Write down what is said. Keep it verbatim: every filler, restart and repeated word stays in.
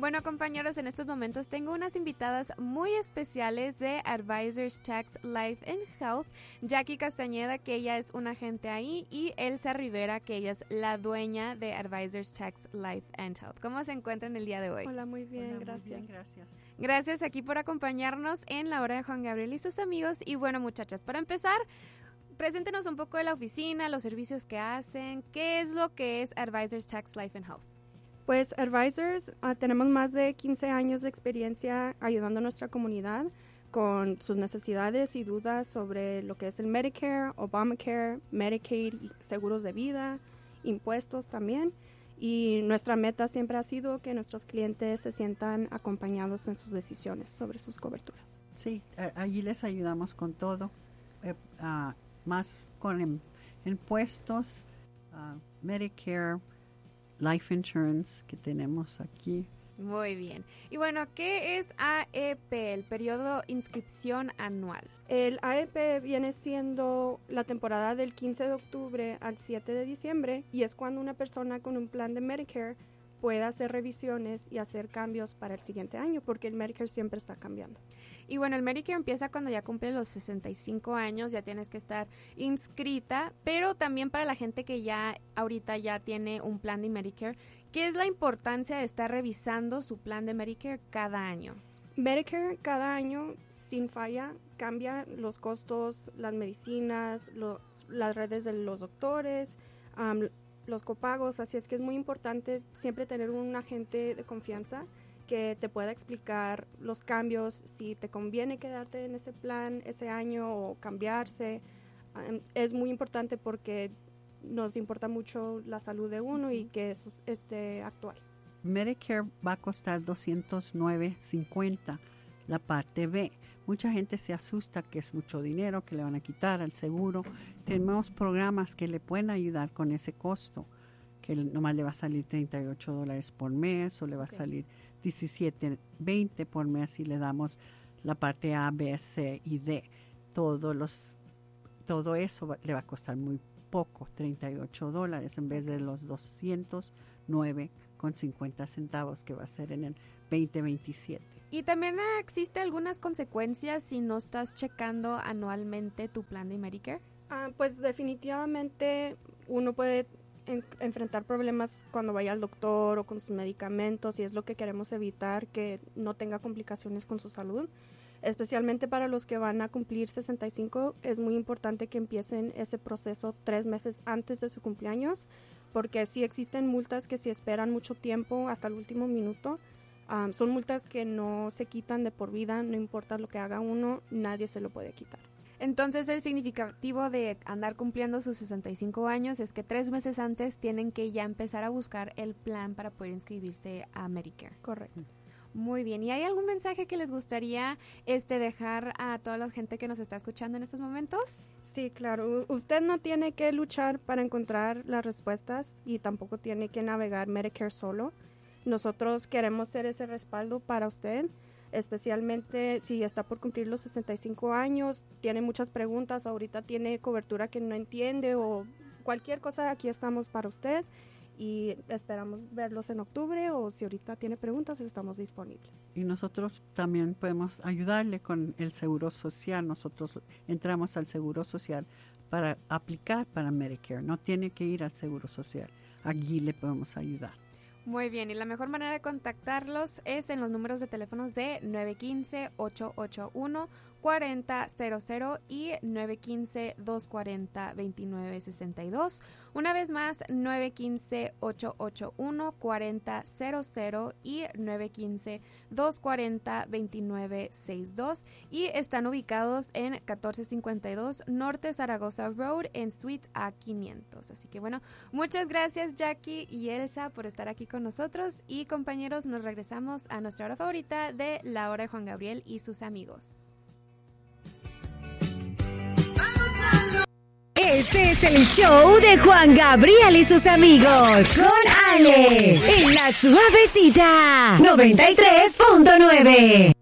Bueno, compañeros, en estos momentos tengo unas invitadas muy especiales de Advisors Tax Life and Health. Jackie Castañeda, que ella es una agente ahí, y Elsa Rivera, que ella es la dueña de Advisors Tax Life and Health. ¿Cómo se encuentran el día de hoy? Hola, muy bien, Hola, gracias. Muy bien, gracias. Gracias aquí por acompañarnos en la hora de Juan Gabriel y sus amigos. Y bueno, muchachas, para empezar, preséntenos un poco de la oficina, los servicios que hacen. ¿Qué es lo que es Advisors Tax Life and Health? Pues Advisors, uh, tenemos más de quince años de experiencia ayudando a nuestra comunidad con sus necesidades y dudas sobre lo que es el Medicare, Obamacare, Medicaid, y seguros de vida, impuestos también. Y nuestra meta siempre ha sido que nuestros clientes se sientan acompañados en sus decisiones sobre sus coberturas. Sí, eh, allí les ayudamos con todo, eh, uh, más con em, impuestos, uh, Medicare, Life Insurance que tenemos aquí. Muy bien. Y bueno, ¿qué es A E P, el periodo inscripción anual? El A E P viene siendo la temporada del quince de octubre al siete de diciembre y es cuando una persona con un plan de Medicare puede hacer revisiones y hacer cambios para el siguiente año, porque el Medicare siempre está cambiando. Y bueno, el Medicare empieza cuando ya cumple los sesenta y cinco años, ya tienes que estar inscrita, pero también para la gente que ya ahorita ya tiene un plan de Medicare, ¿qué es la importancia de estar revisando su plan de Medicare cada año? Medicare cada año, sin falla, cambia los costos, las medicinas, lo, las redes de los doctores, um, los copagos, así es que es muy importante siempre tener un agente de confianza que te pueda explicar los cambios, si te conviene quedarte en ese plan ese año o cambiarse. Um, es muy importante porque nos importa mucho la salud de uno y que eso esté actual. Medicare va a costar doscientos nueve cincuenta la parte B. Mucha gente se asusta que es mucho dinero, que le van a quitar al seguro. Tenemos programas que le pueden ayudar con ese costo, que nomás le va a salir treinta y ocho dólares por mes o le va okay. a salir diecisiete, veinte por mes y le damos la parte A, B, C y D. Todos los, todo eso va, le va a costar muy poco, treinta y ocho dólares en vez de los doscientos nueve con cincuenta centavos que va a ser en el veinte veintisiete. Y también existe algunas consecuencias si no estás checando anualmente tu plan de Medicare. Ah, pues definitivamente uno puede en, enfrentar problemas cuando vaya al doctor o con sus medicamentos y es lo que queremos evitar, que no tenga complicaciones con su salud. Especialmente para los que van a cumplir sesenta y cinco, es muy importante que empiecen ese proceso tres meses antes de su cumpleaños, porque sí existen multas que si esperan mucho tiempo hasta el último minuto, um, son multas que no se quitan de por vida, no importa lo que haga uno, nadie se lo puede quitar. Entonces, el significativo de andar cumpliendo sus sesenta y cinco años es que tres meses antes tienen que ya empezar a buscar el plan para poder inscribirse a Medicare. Correcto. Muy bien. ¿Y hay algún mensaje que les gustaría este dejar a toda la gente que nos está escuchando en estos momentos? Sí, claro. Usted no tiene que luchar para encontrar las respuestas y tampoco tiene que navegar Medicare solo. Nosotros queremos ser ese respaldo para usted, especialmente si está por cumplir los sesenta y cinco años, tiene muchas preguntas, ahorita tiene cobertura que no entiende o cualquier cosa, aquí estamos para usted. Y esperamos verlos en octubre o si ahorita tiene preguntas, estamos disponibles. Y nosotros también podemos ayudarle con el seguro social. Nosotros entramos al seguro social para aplicar para Medicare. No tiene que ir al seguro social. Allí le podemos ayudar. Muy bien, y la mejor manera de contactarlos es en los números de teléfonos de nueve uno cinco, ocho ocho uno, cuatro cero cero cero y nueve uno cinco, dos cuatro cero, dos nueve seis dos. Una vez más, nueve uno cinco, ocho ocho uno, cuatro cero cero cero y nueve uno cinco, dos cuatro cero, dos nueve seis dos. Y están ubicados en catorce cincuenta y dos Norte Zaragoza Road en Suite A quinientos. Así que bueno, muchas gracias Jackie y Elsa por estar aquí con nosotros. Y compañeros, nos regresamos a nuestra hora favorita de la hora de Juan Gabriel y sus amigos. Este es el show de Juan Gabriel y sus amigos con Ale en La Suavecita noventa y tres punto nueve.